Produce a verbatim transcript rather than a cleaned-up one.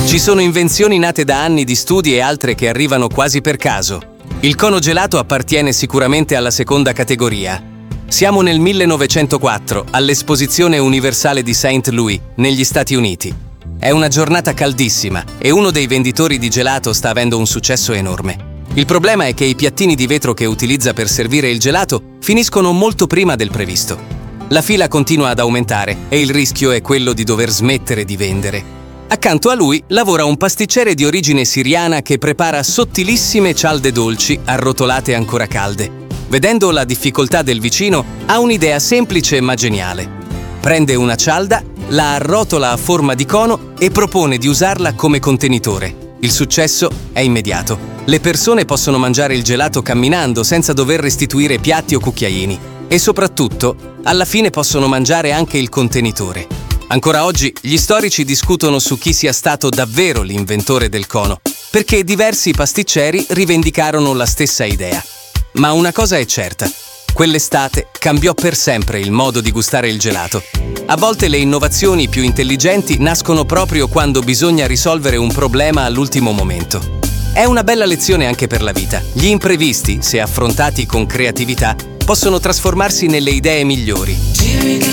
Ci sono invenzioni nate da anni di studi e altre che arrivano quasi per caso. Il cono gelato appartiene sicuramente alla seconda categoria. Siamo nel millenovecentoquattro, all'Esposizione Universale di Saint Louis, negli Stati Uniti. È una giornata caldissima e uno dei venditori di gelato sta avendo un successo enorme. Il problema è che i piattini di vetro che utilizza per servire il gelato finiscono molto prima del previsto. La fila continua ad aumentare e il rischio è quello di dover smettere di vendere. Accanto a lui lavora un pasticcere di origine siriana che prepara sottilissime cialde dolci arrotolate ancora calde. Vedendo la difficoltà del vicino, ha un'idea semplice ma geniale. Prende una cialda, la arrotola a forma di cono e propone di usarla come contenitore. Il successo è immediato. Le persone possono mangiare il gelato camminando senza dover restituire piatti o cucchiaini. E soprattutto, alla fine possono mangiare anche il contenitore. Ancora oggi, gli storici discutono su chi sia stato davvero l'inventore del cono, perché diversi pasticceri rivendicarono la stessa idea. Ma una cosa è certa. Quell'estate cambiò per sempre il modo di gustare il gelato. A volte le innovazioni più intelligenti nascono proprio quando bisogna risolvere un problema all'ultimo momento. È una bella lezione anche per la vita. Gli imprevisti, se affrontati con creatività, possono trasformarsi nelle idee migliori.